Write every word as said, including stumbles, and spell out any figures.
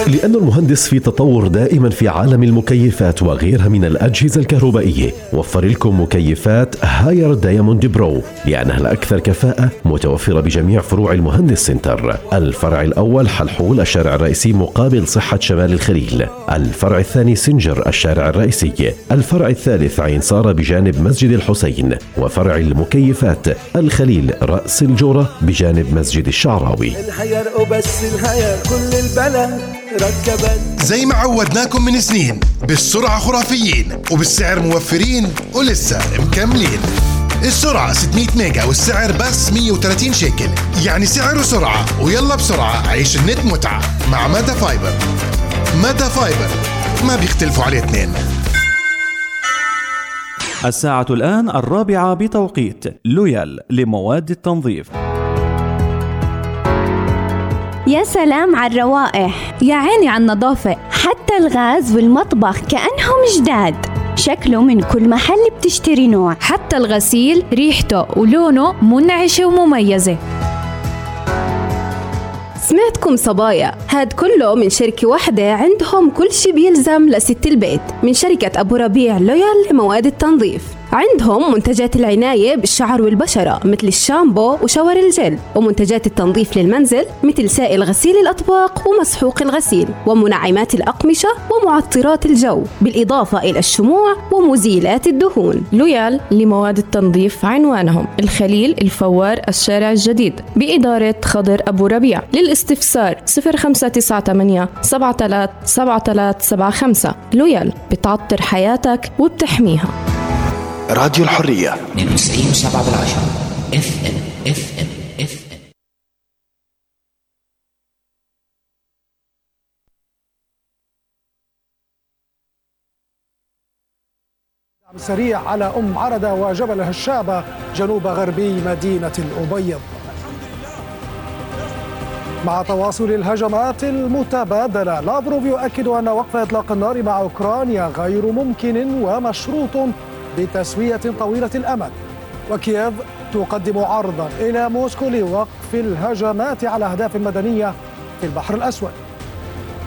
لأن المهندس في تطور دائما في عالم المكيفات وغيرها من الأجهزة الكهربائية، وفر لكم مكيفات هاير دايموند برو لأنها الأكثر كفاءة، متوفرة بجميع فروع المهندس سنتر. الفرع الأول حلحول الشارع الرئيسي مقابل صحة شمال الخليل، الفرع الثاني سنجر الشارع الرئيسي، الفرع الثالث عين سارة بجانب مسجد الحسين، وفرع المكيفات الخليل رأس الجورة بجانب مسجد الشعراوي. الهير وبس الهير كل البلد ركبت زي ما عودناكم من سنين، بالسرعة خرافيين وبالسعر موفرين ولسه مكملين. السرعة ستمية ميجا والسعر بس مية وثلاثين شيكل، يعني سعر وسرعة. ويلا بسرعة عيش النت متعة مع ميدا فايبر. ميدا فايبر ما بيختلفوا عليه اثنين. الساعة الآن الرابعة بتوقيت لويال لمواد التنظيف. يا سلام على الروائح، يا عيني على النظافة، حتى الغاز والمطبخ كأنهم جداد. شكله من كل محل بتشتري نوع، حتى الغسيل ريحته ولونه منعشة ومميزة. سمعتكم صبايا، هاد كله من شركة واحدة عندهم كل شي بيلزم لست البيت، من شركة أبو ربيع لويال لمواد التنظيف. عندهم منتجات العناية بالشعر والبشرة مثل الشامبو وشاور الجل، ومنتجات التنظيف للمنزل مثل سائل غسيل الأطباق ومسحوق الغسيل، ومنعمات الأقمشة ومعطرات الجو، بالإضافة إلى الشموع ومزيلات الدهون. لويال لمواد التنظيف عنوانهم الخليل الفوار الشارع الجديد بإدارة خضر أبو ربيع. للاستفسار صفر خمسة تسعة ثمانية سبعة ثلاثة سبعة ثلاثة سبعة خمسة. لويال بتعطر حياتك وبتحميها. راديو الحرية اثنين وتسعين وسبعة بالعشرة اف ام اف ام اف ام سريع على أم عردة وجبل هشابة جنوب غربي مدينة الأبيض. مع تواصل الهجمات المتبادلة، لافروف يؤكد أن وقف إطلاق النار مع أوكرانيا غير ممكن ومشروط بتسوية طويلة الأمد. وكييف تقدم عرضا إلى موسكو لوقف الهجمات على أهداف مدنية في البحر الأسود.